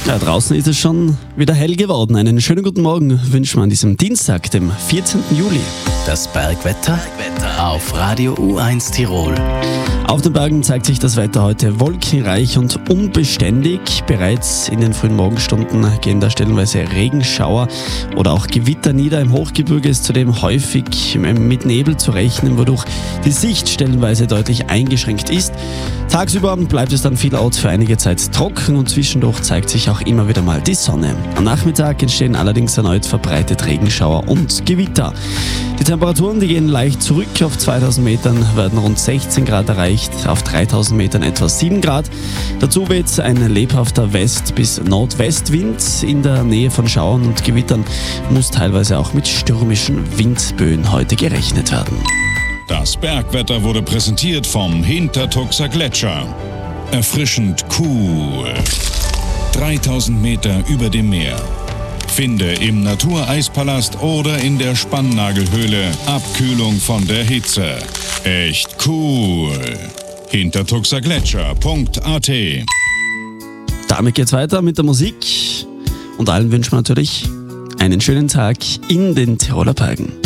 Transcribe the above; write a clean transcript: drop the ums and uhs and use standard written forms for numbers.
Ja, draußen ist es schon wieder hell geworden. Einen schönen guten Morgen wünschen wir an diesem Dienstag, dem 14. Juli. Das Bergwetter auf Radio U1 Tirol. Auf den Bergen zeigt sich das Wetter heute wolkenreich und unbeständig. Bereits in den frühen Morgenstunden gehen da stellenweise Regenschauer oder auch Gewitter nieder. Im Hochgebirge ist zudem häufig mit Nebel zu rechnen, wodurch die Sicht stellenweise deutlich eingeschränkt ist. Tagsüber bleibt es dann vielerorts für einige Zeit trocken und zwischendurch zeigt sich auch immer wieder mal die Sonne. Am Nachmittag entstehen allerdings erneut verbreitet Regenschauer und Gewitter. Die Temperaturen, die gehen leicht zurück. Auf 2000 Metern werden rund 16 Grad erreicht, auf 3000 Metern etwa 7 Grad. Dazu weht ein lebhafter West- bis Nordwestwind. In der Nähe von Schauern und Gewittern muss teilweise auch mit stürmischen Windböen heute gerechnet werden. Das Bergwetter wurde präsentiert vom Hintertuxer Gletscher. Erfrischend cool. 3000 Meter über dem Meer. Finde im Natureispalast oder in der Spannnagelhöhle Abkühlung von der Hitze. Echt cool. Hintertuxergletscher.at. Damit geht's weiter mit der Musik und allen wünschen wir natürlich einen schönen Tag in den Tiroler Bergen.